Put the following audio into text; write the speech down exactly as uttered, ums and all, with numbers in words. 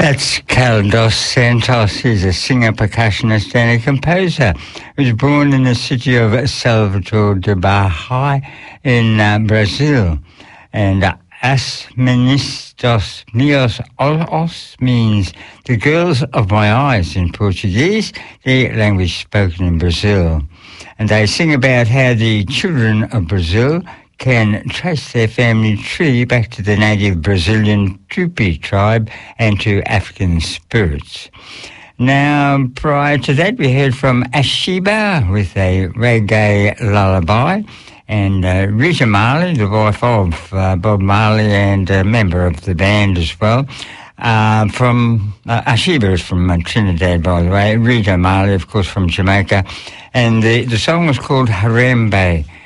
That's Carlos Santos. He's a singer, percussionist and a composer. He was born in the city of Salvador de Bahia in uh, Brazil. And uh, As Meninos Meus Olhos means the girls of my eyes in Portuguese, the language spoken in Brazil. And they sing about how the children of Brazil can trace their family tree back to the native Brazilian Tupi tribe and to African spirits. Now, prior to that, we heard from Asheba with a reggae lullaby, and uh, Rita Marley, the wife of uh, Bob Marley and a member of the band as well. Uh, from uh, Asheba is from uh, Trinidad, by the way. Rita Marley, of course, from Jamaica. And the, the song was called Harembe.